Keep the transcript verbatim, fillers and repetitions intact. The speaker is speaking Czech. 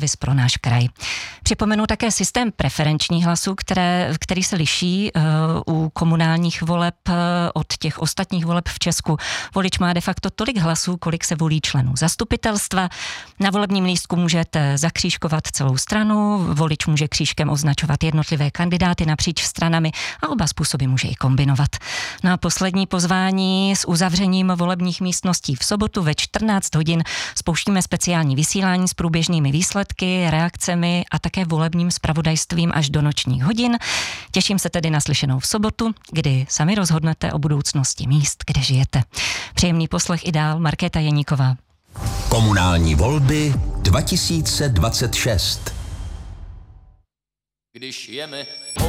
servis pro náš kraj. Připomenu také systém preferenčních hlasů, které, který se liší uh, u komunálních voleb uh, od těch ostatních voleb v Česku. Volič má de facto tolik hlasů, kolik se volí členů zastupitelstva. Na volebním lístku můžete zakřížkovat celou stranu, volič může křížkem označovat jednotlivé kandidáty napříč stranami a oba způsoby může i kombinovat. No a poslední pozvání s uzavřením volebních místností v sobotu ve čtrnáct hodin spouštíme speciální vysílání s průběžnými výsledky, reakcemi a také volebním zpravodajstvím až do nočních hodin. Těším se tedy na slyšenou v sobotu, kdy sami rozhodnete o budoucnosti míst, kde žijete. Příjemný poslech i dál, Markéta Jeníková. Komunální volby dva tisíce dvacet šest. Když jeme